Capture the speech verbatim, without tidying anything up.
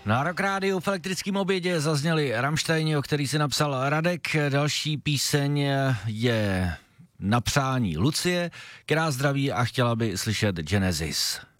Na Rock Rádiu v elektrickém obědě zazněli Rammsteini, o který si napsal Radek. Další píseň je na přání Lucie, která zdraví a chtěla by slyšet Genesis.